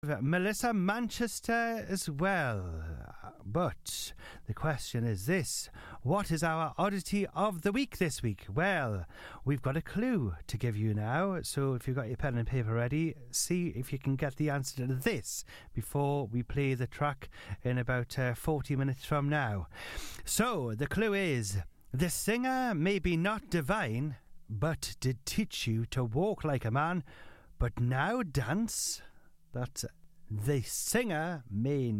Melissa Manchester as well. But the question is this: what is our oddity of the week this week? Well, we've got a clue to give you now. So if you've got your pen and paper ready, see if you can get the answer to this before we play the track in about 40 minutes from now. So the clue is: the singer may be not divine, but did teach you to walk like a man, but now dance. That the singer may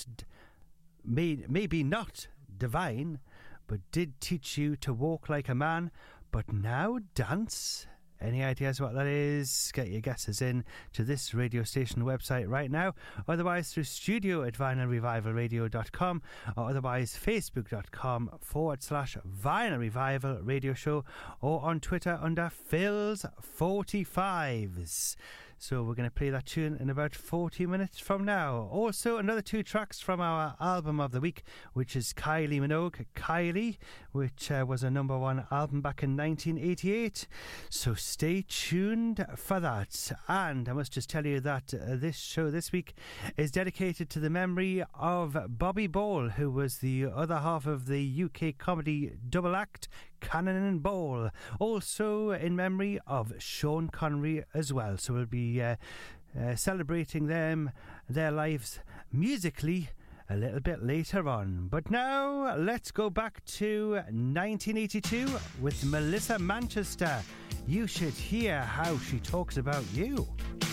be not divine, but did teach you to walk like a man, but now dance. Any ideas what that is? Get your guesses in to this radio station website right now. Otherwise through studio@vinylrevivalradio.com, or otherwise facebook.com/Vinyl Revival Radio Show, or on Twitter under Phil's 45s. So we're going to play that tune in about 40 minutes from now. Also, another two tracks from our album of the week, which is Kylie Minogue, Kylie, which was a #1 album back in 1988. So stay tuned for that. And I must just tell you that this show this week is dedicated to the memory of Bobby Ball, who was the other half of the UK comedy double act Cannon and Ball. Also in memory of Sean Connery as well. So we'll be celebrating them, their lives musically, a little bit later on. But now let's go back to 1982 with Melissa Manchester. You should hear how she talks about you.